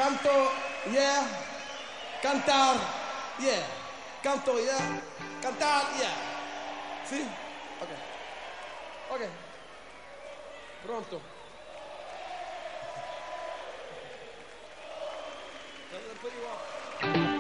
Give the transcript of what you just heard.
Canto, yeah. Cantar, yeah. Canto, yeah. Cantar, yeah. Sì? Ok. Ok. Pronto. Put you up.